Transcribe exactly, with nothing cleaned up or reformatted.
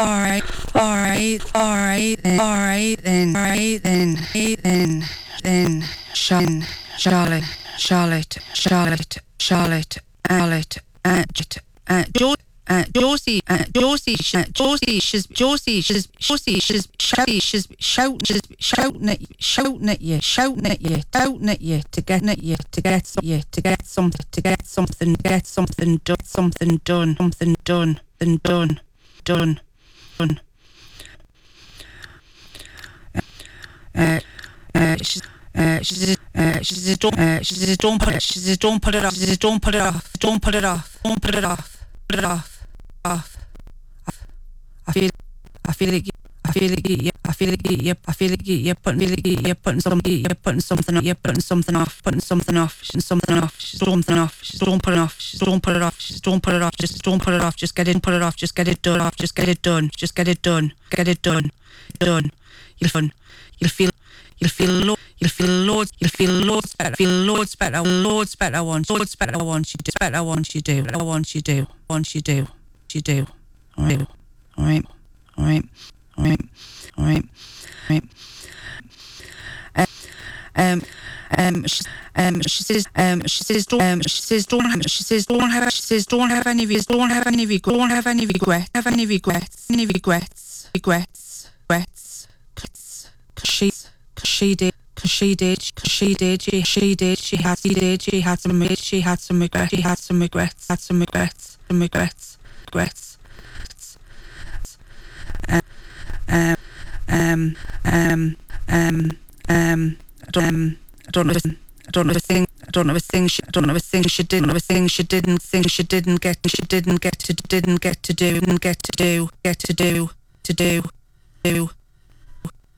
alright, alright, alright, then, alright, then, alright, then, hey, then, then, Charlotte, Charlotte, Charlotte, Charlotte, Charlotte, Charlotte, Charlotte, uh, Jo, uh, Josie, uh, Josie, uh, Josie, she's Josie, she's Josie, she's shouting, she's shouting, she's shouting at you, shouting at you, shouting at you, shouting at you to get at you, to get some, you, to get something, to get something, get something done, something done, something done, then done, done, done. Uh, uh, she's. Uh, she says, uh, she says, don't, uh, she says, don't put it, she says, don't put it off, she says, don't put it off, don't put it off, don't put it off, put it off, off, off. I feel, I feel like, I feel like, yep, I feel like, yep, I feel like, yep, putting, feel like, yep, putting something, yep, putting something off, yep, putting something off, putting something off, she's something off, she's something off, she's don't put it off, she's don't put it off, she's don't put it off, just don't put it off, just get it, put it off, just get it done off, just get it done, just get it done, get it done, done, you'll fun, you'll feel. You'll feel lo- you'll feel loads you'll feel loads better feel loads better loads better I want loads better I want you do better I want you do I want you do want you do you do all right all right all right all right all right all right uh, um um she um she says um she says don't um she says don't have she says don't have she says don't have any regrets don't have any regrets don't have any regrets have any regrets any regrets regrets regrets she's She did, cause she did, cause she did, she, she did, she had, she did, she had some, she had some regrets, she had some regrets, had some regrets, some regrets, regrets. Um, um, um, um, um, I don't, um, I don't know, I don't know a thing, I don't know a thing, she, I don't know a thing she didn't, know a thing she didn't think she didn't get, she didn't get to, didn't get to do, didn't get to do, get to do, to do, do.